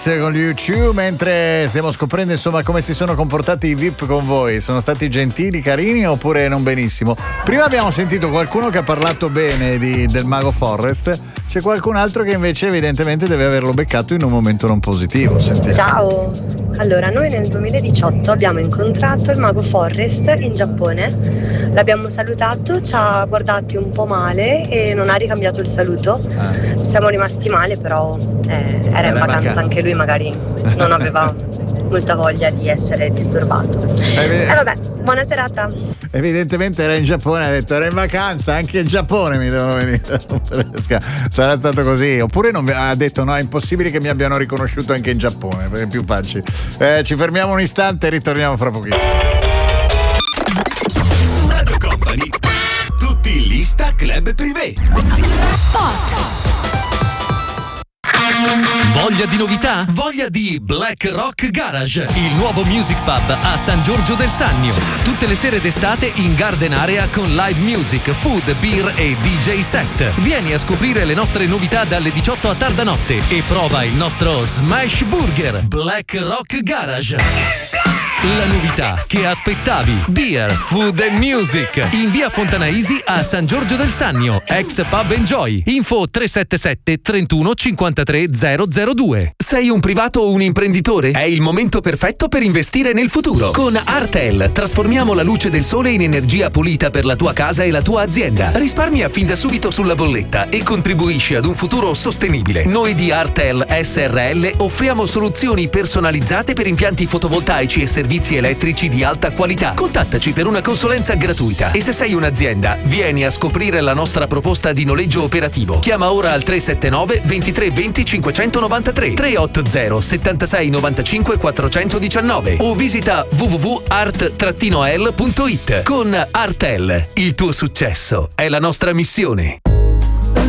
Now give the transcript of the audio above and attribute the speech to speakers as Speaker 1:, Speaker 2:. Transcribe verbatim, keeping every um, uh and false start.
Speaker 1: Con gli U due, mentre stiamo scoprendo insomma come si sono comportati i V I P con voi. Sono stati gentili, carini oppure non benissimo? Prima abbiamo sentito qualcuno che ha parlato bene di, del mago Forrest. C'è qualcun altro che invece evidentemente deve averlo beccato in un momento non positivo. Sentiamo.
Speaker 2: Ciao, allora noi nel duemiladiciotto abbiamo incontrato il mago Forrest in Giappone. L'abbiamo salutato, ci ha guardati un po' male e non ha ricambiato il saluto. ah. Siamo rimasti male, però eh, era, era in vacanza bacana. Anche lui magari non aveva molta voglia di essere disturbato. E eh, eh, vabbè, buona serata.
Speaker 1: Evidentemente era in Giappone, ha detto era in vacanza, anche in Giappone mi devono venire. Sarà stato così. Oppure non, ha detto no, è impossibile che mi abbiano riconosciuto anche in Giappone, perché è più facile. Eh, ci fermiamo un istante e ritorniamo fra pochissimo.
Speaker 3: Su Radio Company, tutti in lista Club Privé.
Speaker 4: Spot.
Speaker 5: Voglia di novità? Voglia di Black Rock Garage, il nuovo music pub a San Giorgio del Sannio. Tutte le sere d'estate in garden area con live music, food, beer e D J set. Vieni a scoprire le nostre novità dalle diciotto a tarda notte e prova il nostro Smash Burger. Black Rock Garage. La novità che aspettavi. Beer, food and music. In via Fontanaisi a San Giorgio del Sannio. Ex Pub Enjoy. Info tre sette sette trentuno cinquantatré zero zero due. Sei un privato o un imprenditore? È il momento perfetto per investire nel futuro. Con Artel trasformiamo la luce del sole in energia pulita per la tua casa e la tua azienda. Risparmia fin da subito sulla bolletta e contribuisci ad un futuro sostenibile. Noi di Artel S R L offriamo soluzioni personalizzate per impianti fotovoltaici e servizi servizi elettrici di alta qualità. Contattaci per una consulenza gratuita. E se sei un'azienda, vieni a scoprire la nostra proposta di noleggio operativo. Chiama ora al tre sette nove ventitré venti cinquecentonovantatré, tre otto zero settantasei novantacinque quattrocentodiciannove o visita w w w punto art l punto it. Con Artel, il tuo successo è la nostra missione.